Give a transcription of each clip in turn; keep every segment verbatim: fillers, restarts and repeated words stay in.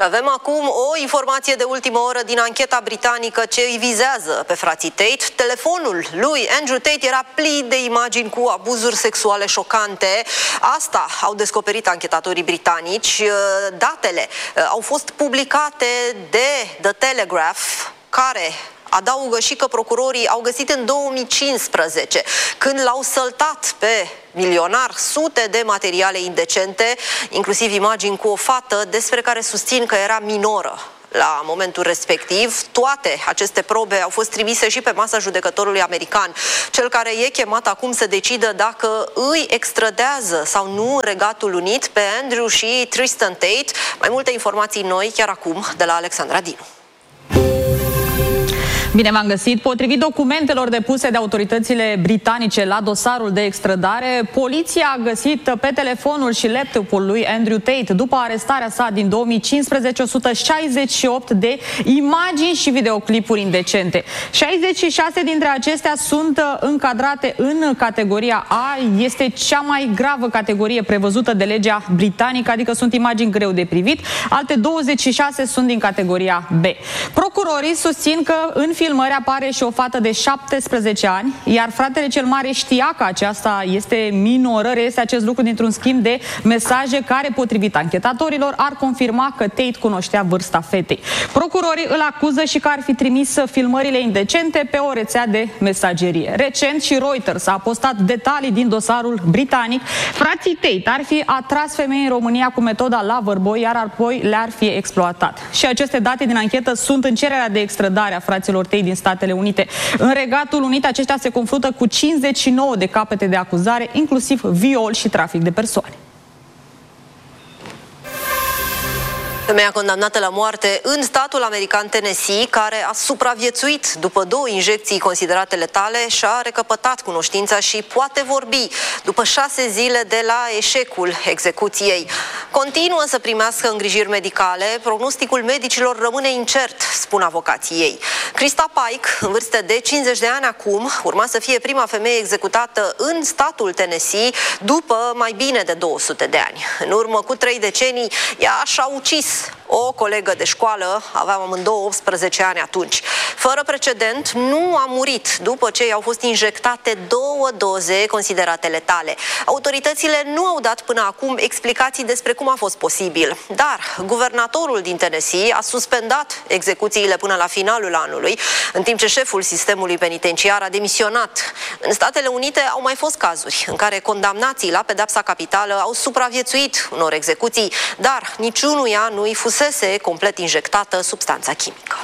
Avem acum o informație de ultimă oră din ancheta britanică ce îi vizează pe frații Tate. Telefonul lui Andrew Tate era plin de imagini cu abuzuri sexuale șocante. Asta au descoperit anchetatorii britanici. Datele au fost publicate de The Telegraph, care adaugă și că procurorii au găsit în două mii cincisprezece, când l-au săltat pe milionar, sute de materiale indecente, inclusiv imagini cu o fată despre care susțin că era minoră la momentul respectiv. Toate aceste probe au fost trimise și pe masa judecătorului american, cel care e chemat acum să decidă dacă îi extradează sau nu Regatul Unit pe Andrew și Tristan Tate. Mai multe informații noi chiar acum de la Alexandra Dinu. Bine v-am găsit. Potrivit documentelor depuse de autoritățile britanice la dosarul de extradare, poliția a găsit pe telefonul și laptopul lui Andrew Tate, după arestarea sa din două mii cincisprezece, o sută șaizeci și opt de imagini și videoclipuri indecente. șaizeci și șase dintre acestea sunt încadrate în categoria A, este cea mai gravă categorie prevăzută de legea britanică, adică sunt imagini greu de privit. Alte douăzeci și șase sunt din categoria B. Procurorii susțin că în filmări apare și o fată de șaptesprezece ani, iar fratele cel mare știa că aceasta este minoră. Reiese acest lucru dintr-un schimb de mesaje care, potrivit anchetatorilor, ar confirma că Tate cunoștea vârsta fetei. Procurorii îl acuză și că ar fi trimis filmările indecente pe o rețea de mesagerie. Recent și Reuters a postat detalii din dosarul britanic. Frații Tate ar fi atras femei în România cu metoda Loverboy, iar apoi le-ar fi exploatat. Și aceste date din anchetă sunt în cererea de extradare a fraților Tate din Statele Unite. În Regatul Unit, aceștia se confruntă cu cincizeci și nouă de capete de acuzare, inclusiv viol și trafic de persoane. Femeia condamnată la moarte în statul american Tennessee, care a supraviețuit după două injecții considerate letale, și-a recăpătat cunoștința și poate vorbi după șase zile de la eșecul execuției. Continuă să primească îngrijiri medicale, prognosticul medicilor rămâne incert, spun avocații ei. Krista Pike, în vârstă de cincizeci de ani acum, urma să fie prima femeie executată în statul Tennessee după mai bine de două sute de ani. În urmă cu trei decenii, ea și-a ucis o colegă de școală, aveam amândouă optsprezece ani atunci. Fără precedent, nu a murit după ce i-au fost injectate două doze considerate letale. Autoritățile nu au dat până acum explicații despre cum a fost posibil, dar guvernatorul din Tennessee a suspendat execuțiile până la finalul anului, în timp ce șeful sistemului penitenciar a demisionat. În Statele Unite au mai fost cazuri în care condamnații la pedepsa capitală au supraviețuit unor execuții, dar niciunuia nu îi fusese complet injectată substanța chimică.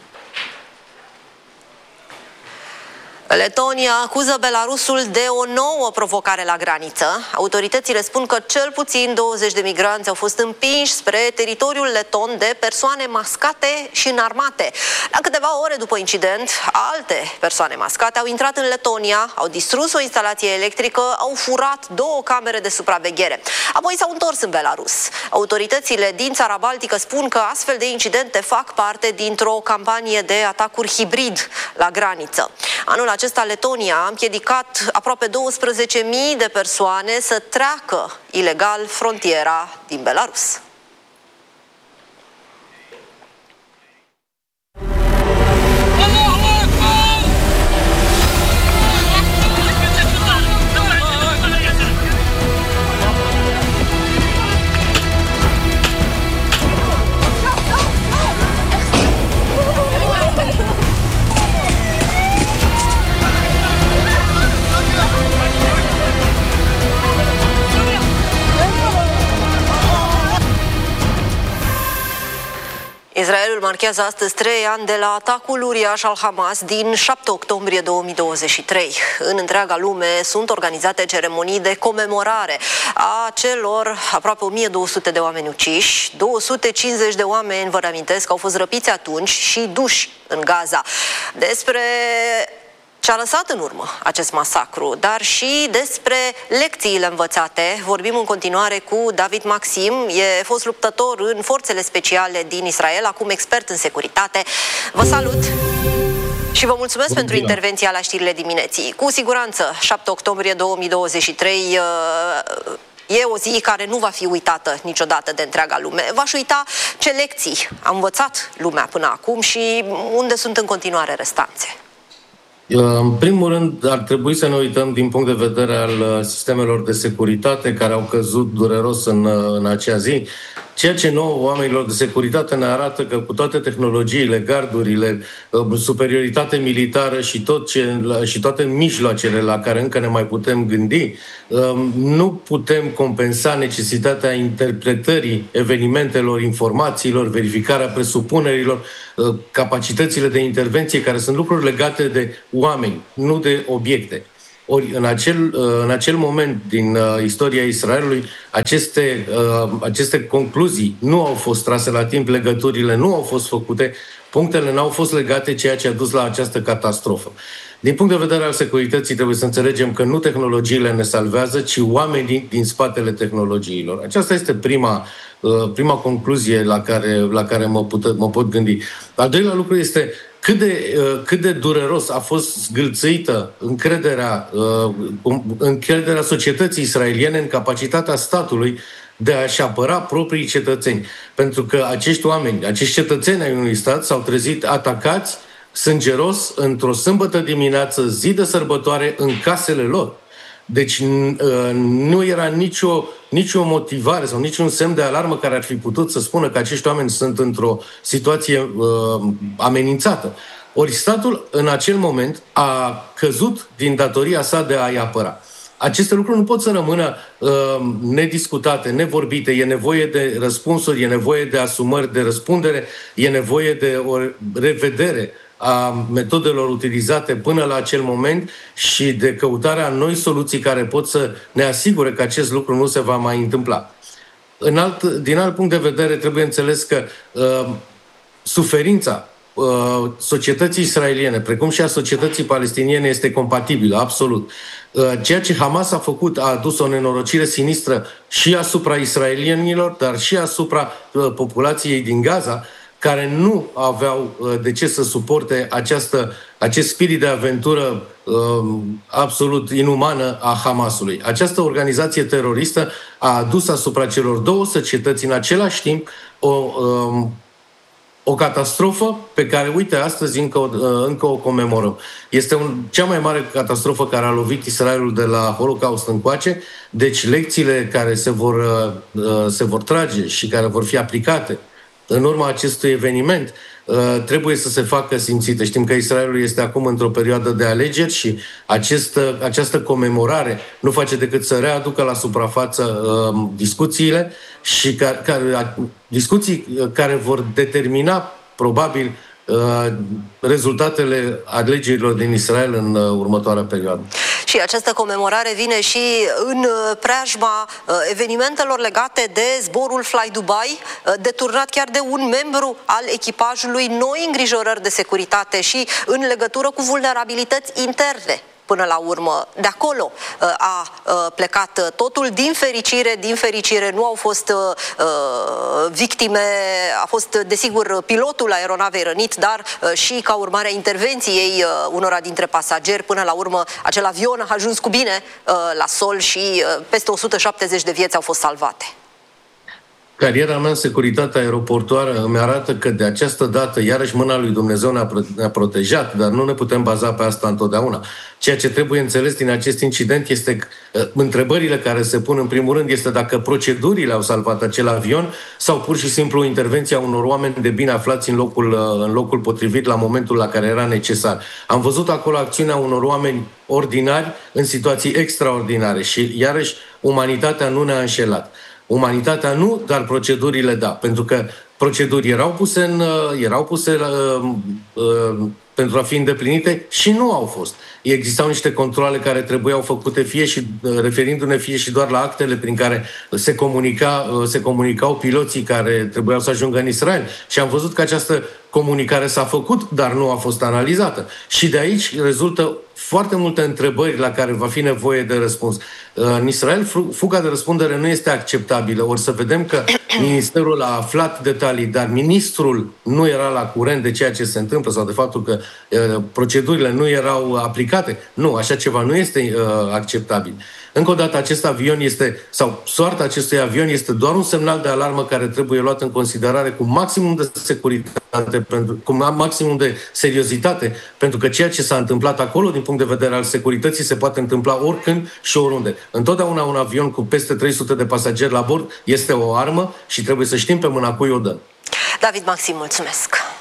Letonia acuză Belarusul de o nouă provocare la graniță. Autoritățile spun că cel puțin douăzeci de migranți au fost împinși spre teritoriul leton de persoane mascate și înarmate. La câteva ore după incident, alte persoane mascate au intrat în Letonia, au distrus o instalație electrică, au furat două camere de supraveghere. Apoi s-au întors în Belarus. Autoritățile din țara Baltică spun că astfel de incidente fac parte dintr-o campanie de atacuri hibrid la graniță. Anul acesta Letonia a împiedicat aproape douăsprezece mii de persoane să treacă ilegal frontiera din Belarus. Israelul marchează astăzi trei ani de la atacul uriaș al Hamas din șapte octombrie două mii douăzeci și trei. În întreaga lume sunt organizate ceremonii de comemorare a celor aproape o mie două sute de oameni uciși. două sute cincizeci de oameni, vă reamintesc, au fost răpiți atunci și duși în Gaza. Despre ce a lăsat în urmă acest masacru, dar și despre lecțiile învățate. Vorbim în continuare cu David Maxim, e fost luptător în forțele speciale din Israel, acum expert în securitate. Vă salut! Și vă mulțumesc Bun pentru ziua. intervenția la știrile dimineții. Cu siguranță, șapte octombrie două mii douăzeci și trei E o zi care nu va fi uitată niciodată de întreaga lume. V-aș uita ce lecții a învățat lumea până acum și unde sunt în continuare restanțe. În primul rând, ar trebui să ne uităm din punct de vedere al sistemelor de securitate care au căzut dureros în, în acea zi. Ceea ce nouă oamenilor de securitate ne arată că cu toate tehnologiile, gardurile, superioritate militară și, tot ce, și toate mijloacele la care încă ne mai putem gândi, nu putem compensa necesitatea interpretării evenimentelor, informațiilor, verificarea presupunerilor, capacitățile de intervenție, care sunt lucruri legate de oameni, nu de obiecte. Ori în acel, în acel moment din uh, istoria Israelului, aceste, uh, aceste concluzii nu au fost trase la timp, legăturile nu au fost făcute, punctele n-au fost legate, ceea ce a dus la această catastrofă. Din punct de vedere al securității, trebuie să înțelegem că nu tehnologiile ne salvează, ci oamenii din spatele tehnologiilor. Aceasta este prima, uh, prima concluzie la care, la care mă, put, mă pot gândi. Al doilea lucru este cât de, cât de dureros a fost zgâlțâită încrederea, încrederea societății israeliene în capacitatea statului de a-și apăra proprii cetățeni. Pentru că acești oameni, acești cetățeni ai unui stat s-au trezit atacați sângeros într-o sâmbătă dimineață, zi de sărbătoare, în casele lor. Deci nu era nicio, nicio motivare sau niciun semn de alarmă care ar fi putut să spună că acești oameni sunt într-o situație uh, amenințată. Ori statul în acel moment a căzut din datoria sa de a-i apăra. Aceste lucruri nu pot să rămână uh, nediscutate, nevorbite. E nevoie de răspunsuri, e nevoie de asumări de răspundere, e nevoie de o revedere a metodelor utilizate până la acel moment și de căutarea noi soluții care pot să ne asigure că acest lucru nu se va mai întâmpla. În alt, din alt punct de vedere, trebuie înțeles că uh, suferința uh, societății israeliene, precum și a societății palestiniene, este compatibilă, absolut. Uh, ceea ce Hamas a făcut a adus o nenorocire sinistră și asupra israelienilor, dar și asupra uh, populației din Gaza, care nu aveau de ce să suporte această, acest spirit de aventură um, absolut inumană a Hamasului. Această organizație teroristă a adus asupra celor două societăți în același timp o, um, o catastrofă pe care, uite, astăzi încă o, încă o comemorăm. Este un, cea mai mare catastrofă care a lovit Israelul de la Holocaust încoace, deci lecțiile care se vor, uh, se vor trage și care vor fi aplicate în urma acestui eveniment, trebuie să se facă simțite. Știm că Israelul este acum într-o perioadă de alegeri și această, această comemorare nu face decât să readucă la suprafață discuțiile și care, care, discuții care vor determina probabil rezultatele alegerilor din Israel în următoarea perioadă. Și această comemorare vine și în preajma evenimentelor legate de zborul Fly Dubai, deturnat chiar de un membru al echipajului, noi îngrijorări de securitate și în legătură cu vulnerabilități interne. Până la urmă, de acolo a plecat totul. Din fericire, din fericire, nu au fost uh, victime, a fost, desigur, pilotul aeronavei rănit, dar uh, și ca urmare a intervenției uh, unora dintre pasageri. Până la urmă, acel avion a ajuns cu bine uh, la sol și uh, peste o sută șaptezeci de vieți au fost salvate. Cariera mea în securitatea aeroportuară îmi arată că de această dată, iarăși mâna lui Dumnezeu ne-a, ne-a protejat, dar nu ne putem baza pe asta întotdeauna. Ceea ce trebuie înțeles din acest incident este că întrebările care se pun în primul rând este dacă procedurile au salvat acel avion sau pur și simplu intervenția unor oameni de bine aflați în locul, în locul potrivit la momentul la care era necesar. Am văzut acolo acțiunea unor oameni ordinari în situații extraordinare și iarăși umanitatea nu ne-a înșelat. Umanitatea nu, dar procedurile da. Pentru că proceduri erau puse, în, erau puse uh, uh, pentru a fi îndeplinite și nu au fost. Existau niște controale care trebuiau făcute fie și referindu-ne fie și doar la actele prin care se, comunica, se comunicau piloții care trebuiau să ajungă în Israel. Și am văzut că această comunicare s-a făcut, dar nu a fost analizată. Și de aici rezultă foarte multe întrebări la care va fi nevoie de răspuns. În Israel, fuga de răspundere nu este acceptabilă. Ori să vedem că ministerul a aflat detalii, dar ministrul nu era la curent de ceea ce se întâmplă sau de faptul că uh, procedurile nu erau aplicate. Nu, așa ceva nu este uh, acceptabil. Încă o dată, acest avion este, sau soarta acestui avion este doar un semnal de alarmă care trebuie luat în considerare cu maximum de securitate, pentru, cu maximum de seriozitate, pentru că ceea ce s-a întâmplat acolo, din punct de vedere al securității, se poate întâmpla oricând și oriunde. Întotdeauna un avion cu peste trei sute de pasageri la bord este o armă și trebuie să știm pe mâna cui o dăm. David Maxim, mulțumesc!